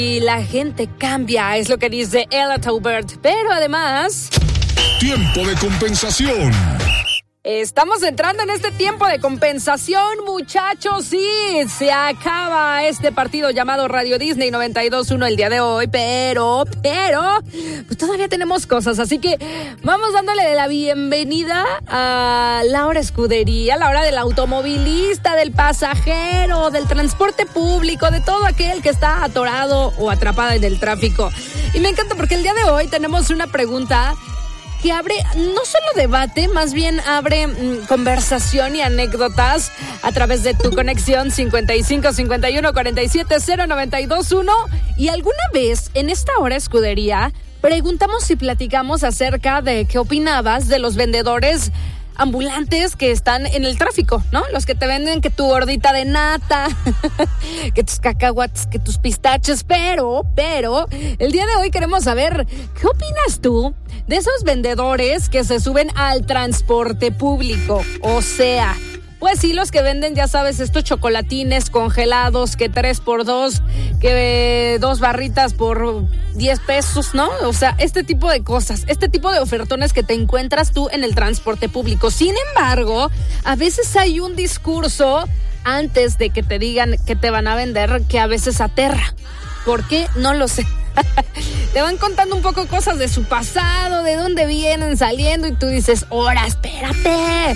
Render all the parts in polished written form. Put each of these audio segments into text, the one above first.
Y la gente cambia, es lo que dice Ella Taubert. Pero además... Tiempo de compensación. Estamos entrando en este tiempo de compensación, muchachos. Sí, se acaba este partido llamado Radio Disney 92.1 el día de hoy, pero pues todavía tenemos cosas, así que vamos dándole la bienvenida a Laura Escudería, la hora del automovilista, del pasajero, del transporte público, de todo aquel que está atorado o atrapado en el tráfico. Y me encanta porque el día de hoy tenemos una pregunta que abre no solo debate, más bien abre conversación y anécdotas a través de tu conexión 55 51 47 0921. Y alguna vez en esta hora Escudería preguntamos y platicamos acerca de qué opinabas de los vendedores ambulantes que están en el tráfico, ¿no? Los que te venden que tu gordita de nata, que tus cacahuates, que tus pistaches, pero, el día de hoy queremos saber, ¿qué opinas tú de esos vendedores que se suben al transporte público? O sea, pues sí, los que venden, ya sabes, estos chocolatines congelados, que 3x2, que 2 barritas por 10 pesos, ¿no? O sea, este tipo de cosas, este tipo de ofertones que te encuentras tú en el transporte público. Sin embargo, a veces hay un discurso antes de que te digan que te van a vender que a veces aterra. ¿Por qué? No lo sé. Te van contando un poco cosas de su pasado, de dónde vienen saliendo y tú dices, ¡hora, espérate!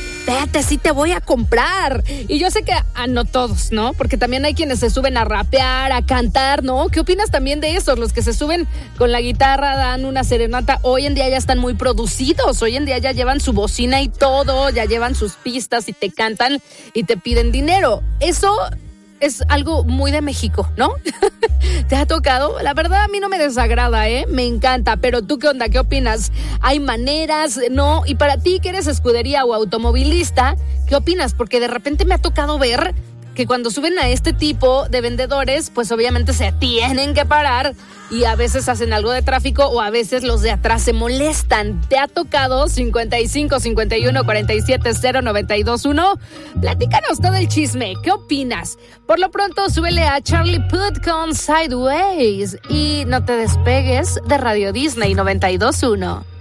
Sí te voy a comprar. Y yo sé que no todos, ¿no? Porque también hay quienes se suben a rapear, a cantar, ¿no? ¿Qué opinas también de esos? Los que se suben con la guitarra, dan una serenata. Hoy en día ya están muy producidos. Hoy en día ya llevan su bocina y todo. Ya llevan sus pistas y te cantan y te piden dinero. Eso es algo muy de México, ¿no? ¿Te ha tocado? La verdad a mí no me desagrada, me encanta, pero ¿tú qué onda? ¿Qué opinas? ¿Hay maneras? ¿No? Y para ti que eres escudería o automovilista, ¿qué opinas? Porque de repente me ha tocado ver que cuando suben a este tipo de vendedores, pues obviamente se tienen que parar y a veces hacen algo de tráfico o a veces los de atrás se molestan. ¿Te ha tocado? 55 51 47 0921. Platícanos todo el chisme. ¿Qué opinas? Por lo pronto, súbele a Charlie Puth con Sideways y no te despegues de Radio Disney 92.1.